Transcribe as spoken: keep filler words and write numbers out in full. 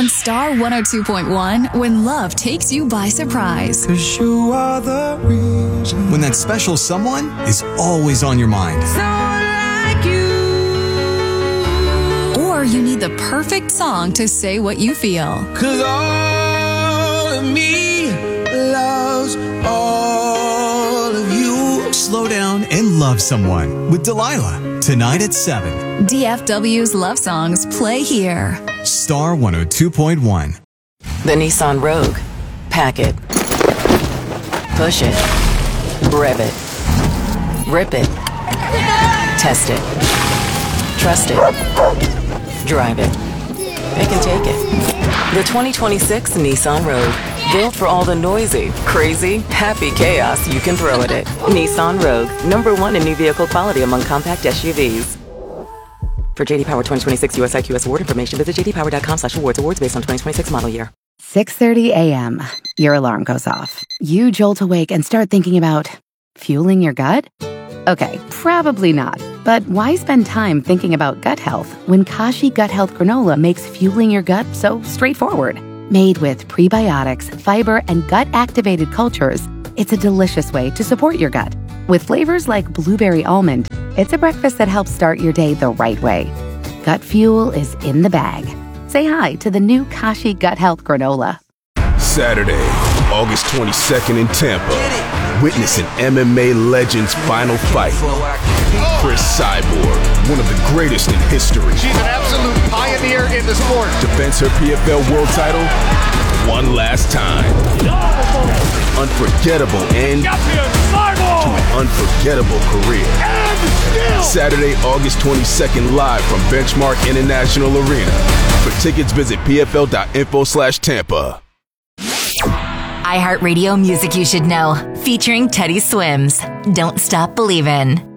on Star one oh two point one when love takes you by surprise. 'Cause you are the reason. When that special someone is always on your mind. Someone like you. Or you need the perfect song to say what you feel. 'Cause all of me loves all of you. Slow down and love someone with Delilah. Tonight at seven. D F W's love songs play here. Star one oh two point one. The Nissan Rogue. Pack it. Push it. Rev it. Rip it. Test it. Trust it. Drive it. Pick and take it. The twenty twenty-six Nissan Rogue. Built for all the noisy, crazy, happy chaos you can throw at it. Nissan Rogue. Number one in new vehicle quality among compact S U Vs. For J D Power twenty twenty-six U S I Q S award information, visit j d power dot com slash awards. Awards based on twenty twenty-six model year. six thirty a.m. Your alarm goes off. You jolt awake and start thinking about fueling your gut? Okay, probably not. But why spend time thinking about gut health when Kashi Gut Health Granola makes fueling your gut so straightforward? Made with prebiotics, fiber, and gut-activated cultures, it's a delicious way to support your gut. With flavors like blueberry almond, it's a breakfast that helps start your day the right way. Gut fuel is in the bag. Say hi to the new Kashi Gut Health Granola. Saturday, August twenty-second in Tampa. Witness an M M A legend's final fight. Chris Cyborg, one of the greatest in history. She's an absolute pioneer in the sport. Defends her P F L world title one last time. Unforgettable end to an unforgettable career. Saturday, August twenty-second, live from Benchmark International Arena. For tickets, visit pfl.info slash Tampa. iHeartRadio Music You Should Know, featuring Teddy Swims. Don't Stop Believin'.